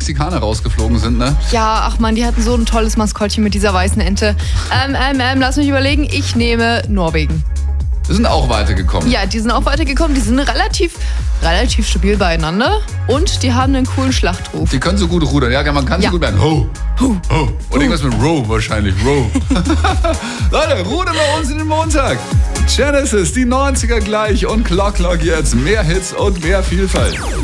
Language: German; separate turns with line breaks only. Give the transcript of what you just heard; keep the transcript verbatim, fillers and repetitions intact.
Mexikaner rausgeflogen sind, ne?
Ja, ach man, die hatten so ein tolles Maskottchen mit dieser weißen Ente. Ähm, ähm, ähm, lass mich überlegen, ich nehme Norwegen.
Die sind auch weitergekommen.
Ja, die sind auch weitergekommen. Die sind relativ, relativ stabil beieinander. Und die haben einen coolen Schlachtruf.
Die können so gut rudern. Ja, man kann
Ja.
so gut werden. Ho,
Huh.
ho. Und irgendwas mit Row wahrscheinlich. Row. Leute, rudern wir uns in den Montag. Genesis, die neunziger gleich und Clock Clock jetzt. Mehr Hits und mehr Vielfalt.